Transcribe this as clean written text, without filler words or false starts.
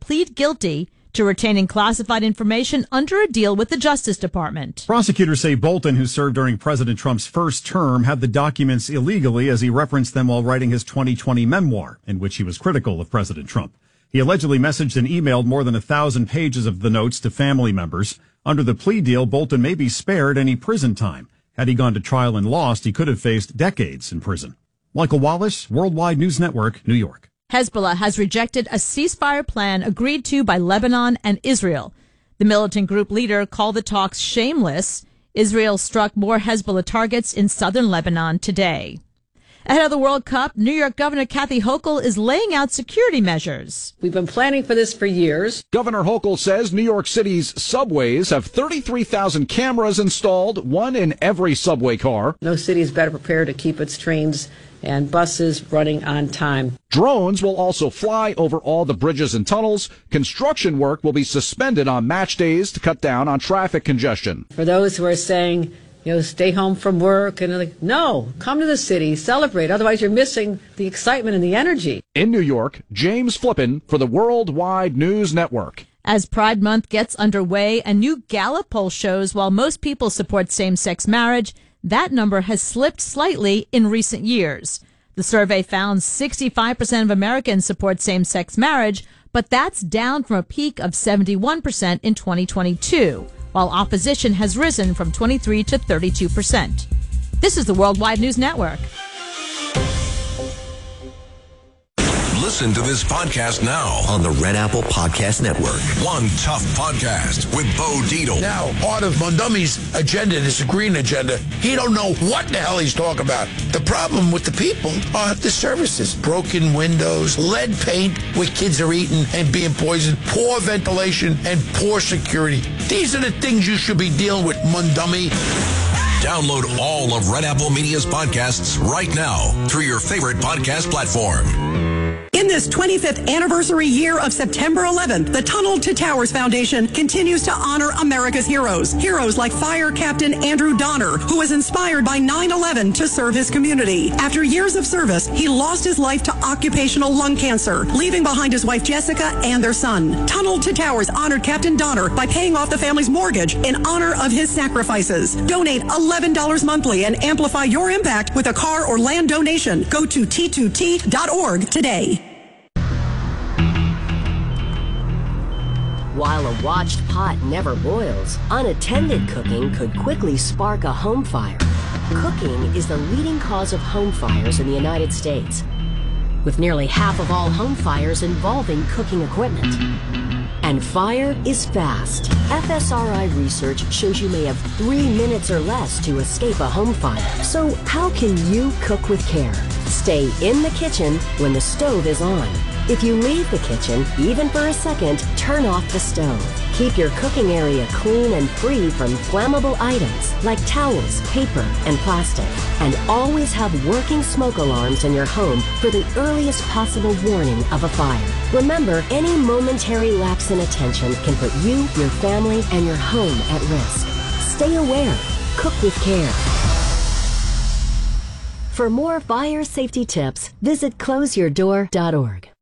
plead guilty to retaining classified information under a deal with the Justice Department. Prosecutors say Bolton, who served during President Trump's first term, had the documents illegally as he referenced them while writing his 2020 memoir, in which he was critical of President Trump. He allegedly messaged and emailed more than 1,000 pages of the notes to family members. Under the plea deal, Bolton may be spared any prison time. Had he gone to trial and lost, he could have faced decades in prison. Michael Wallace, Worldwide News Network, New York. Hezbollah has rejected a ceasefire plan agreed to by Lebanon and Israel. The militant group leader called the talks shameless. Israel struck more Hezbollah targets in southern Lebanon today. Ahead of the World Cup, New York Governor Kathy Hochul is laying out security measures. We've been planning for this for years. Governor Hochul says New York City's subways have 33,000 cameras installed, one in every subway car. No city is better prepared to keep its trains and buses running on time. Drones will also fly over all the bridges and tunnels. Construction work will be suspended on match days to cut down on traffic congestion. For those who are saying, stay home from work, and like, no, come to the city, celebrate. Otherwise, you're missing the excitement and the energy. In New York, James Flippin for the Worldwide News Network. As Pride Month gets underway, a new Gallup poll shows while most people support same-sex marriage, that number has slipped slightly in recent years. The survey found 65% of Americans support same-sex marriage, but that's down from a peak of 71% in 2022, while opposition has risen from 23 to 32%. This is the Worldwide News Network. Listen to this podcast now on the Red Apple Podcast Network. One Tough Podcast with Bo Dietl. Now, part of Mondomi's agenda, this green agenda, he don't know what the hell he's talking about. The problem with the people are the services. Broken windows, lead paint where kids are eating and being poisoned, poor ventilation, and poor security. These are the things you should be dealing with, Mondomi. Download all of Red Apple Media's podcasts right now through your favorite podcast platform. In this 25th anniversary year of September 11th, the Tunnel to Towers Foundation continues to honor America's heroes. Heroes like Fire Captain Andrew Donner, who was inspired by 9/11 to serve his community. After years of service, he lost his life to occupational lung cancer, leaving behind his wife Jessica and their son. Tunnel to Towers honored Captain Donner by paying off the family's mortgage in honor of his sacrifices. Donate $11 monthly and amplify your impact with a car or land donation. Go to T2T.org today. While a watched pot never boils, unattended cooking could quickly spark a home fire. Cooking is the leading cause of home fires in the United States, with nearly half of all home fires involving cooking equipment. And fire is fast. FSRI research shows you may have 3 minutes or less to escape a home fire. So how can you cook with care? Stay in the kitchen when the stove is on. If you leave the kitchen, even for a second, turn off the stove. Keep your cooking area clean and free from flammable items like towels, paper, and plastic. And always have working smoke alarms in your home for the earliest possible warning of a fire. Remember, any momentary lapse in attention can put you, your family, and your home at risk. Stay aware. Cook with care. For more fire safety tips, visit closeyourdoor.org.